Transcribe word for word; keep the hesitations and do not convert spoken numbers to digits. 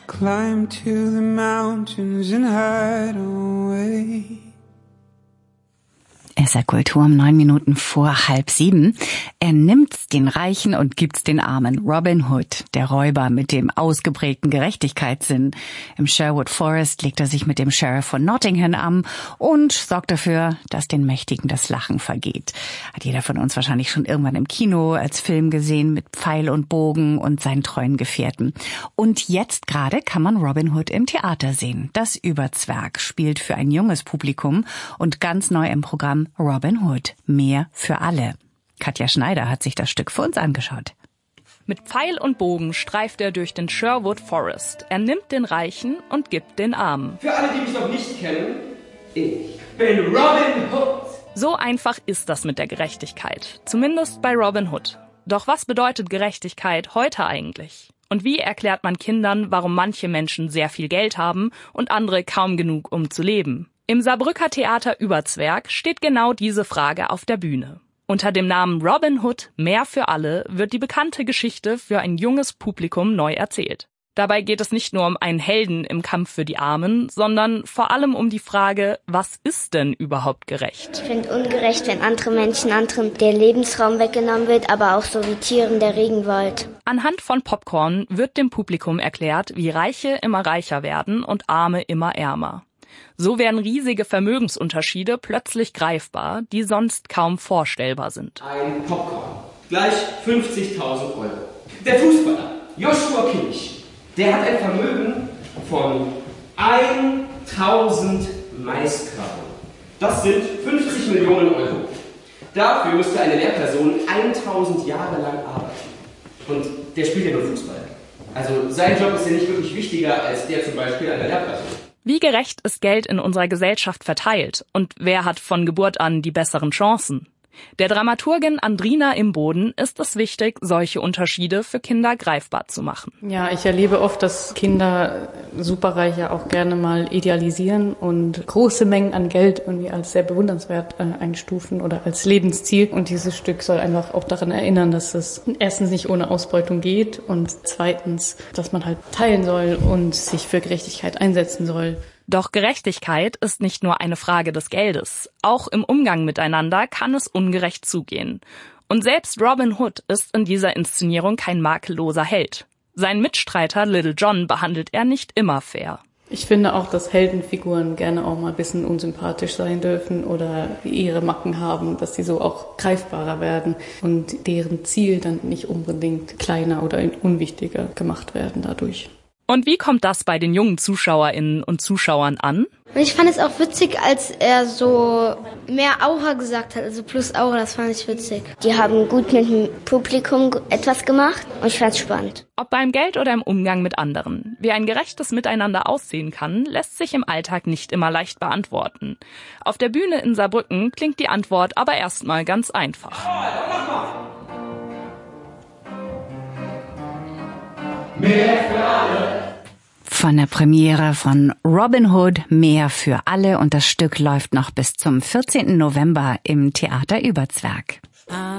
Climb to the mountains and hide away. S R-Kultur um neun Minuten vor halb sieben. Er nimmt's den Reichen und gibt's den Armen. Robin Hood, der Räuber mit dem ausgeprägten Gerechtigkeitssinn. Im Sherwood Forest legt er sich mit dem Sheriff von Nottingham an und sorgt dafür, dass den Mächtigen das Lachen vergeht. Hat jeder von uns wahrscheinlich schon irgendwann im Kino als Film gesehen mit Pfeil und Bogen und seinen treuen Gefährten. Und jetzt gerade kann man Robin Hood im Theater sehen. Das Überzwerg spielt für ein junges Publikum und ganz neu im Programm Robin Hood, mehr für alle. Katja Schneider hat sich das Stück für uns angeschaut. Mit Pfeil und Bogen streift er durch den Sherwood Forest. Er nimmt den Reichen und gibt den Armen. Für alle, die mich noch nicht kennen, ich bin Robin Hood. So einfach ist das mit der Gerechtigkeit. Zumindest bei Robin Hood. Doch was bedeutet Gerechtigkeit heute eigentlich? Und wie erklärt man Kindern, warum manche Menschen sehr viel Geld haben und andere kaum genug, um zu leben? Im Saarbrücker Theater Überzwerg steht genau diese Frage auf der Bühne. Unter dem Namen Robin Hood, mehr für alle, wird die bekannte Geschichte für ein junges Publikum neu erzählt. Dabei geht es nicht nur um einen Helden im Kampf für die Armen, sondern vor allem um die Frage, was ist denn überhaupt gerecht? Ich finde ungerecht, wenn andere Menschen anderen der Lebensraum weggenommen wird, aber auch so wie Tieren der Regenwald. Anhand von Popcorn wird dem Publikum erklärt, wie Reiche immer reicher werden und Arme immer ärmer. So werden riesige Vermögensunterschiede plötzlich greifbar, die sonst kaum vorstellbar sind. Ein Popcorn, gleich fünfzigtausend Euro. Der Fußballer Joshua Kimmich, der hat ein Vermögen von tausend Maiskragen. Das sind fünfzig Millionen Euro. Dafür müsste eine Lehrperson tausend Jahre lang arbeiten. Und der spielt ja nur Fußball. Also sein Job ist ja nicht wirklich wichtiger als der zum Beispiel einer Lehrperson. Wie gerecht ist Geld in unserer Gesellschaft verteilt und wer hat von Geburt an die besseren Chancen? Der Dramaturgin Andrina Imboden ist es wichtig, solche Unterschiede für Kinder greifbar zu machen. Ja, ich erlebe oft, dass Kinder Superreiche auch gerne mal idealisieren und große Mengen an Geld irgendwie als sehr bewundernswert äh, einstufen oder als Lebensziel. Und dieses Stück soll einfach auch daran erinnern, dass es erstens nicht ohne Ausbeutung geht und zweitens, dass man halt teilen soll und sich für Gerechtigkeit einsetzen soll. Doch Gerechtigkeit ist nicht nur eine Frage des Geldes. Auch im Umgang miteinander kann es ungerecht zugehen. Und selbst Robin Hood ist in dieser Inszenierung kein makelloser Held. Seinen Mitstreiter Little John behandelt er nicht immer fair. Ich finde auch, dass Heldenfiguren gerne auch mal ein bisschen unsympathisch sein dürfen oder ihre Macken haben, dass sie so auch greifbarer werden und deren Ziel dann nicht unbedingt kleiner oder unwichtiger gemacht werden dadurch. Und wie kommt das bei den jungen ZuschauerInnen und Zuschauern an? Und ich fand es auch witzig, als er so mehr Aura gesagt hat, also plus Aura, das fand ich witzig. Die haben gut mit dem Publikum etwas gemacht und ich fand es spannend. Ob beim Geld oder im Umgang mit anderen. Wie ein gerechtes Miteinander aussehen kann, lässt sich im Alltag nicht immer leicht beantworten. Auf der Bühne in Saarbrücken klingt die Antwort aber erstmal ganz einfach. Mehr für alle. Von der Premiere von Robin Hood, mehr für alle, und das Stück läuft noch bis zum vierzehnten November im Theater Überzwerg.